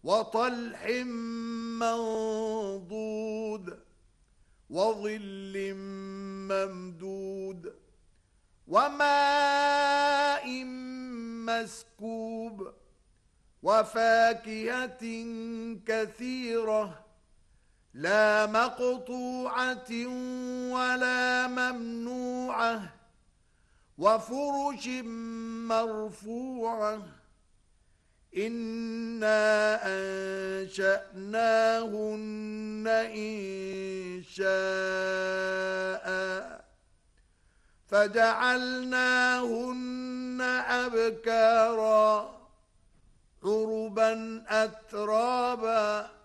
وطلح منضود وظل ممدود وماء مسكوب وفاكهة كثيرة لا مقطوعة ولا ممنوعة وفرش مرفوعة إنا أنشأناهن إنشاء فجعلناهن أبكارا عربا أترابا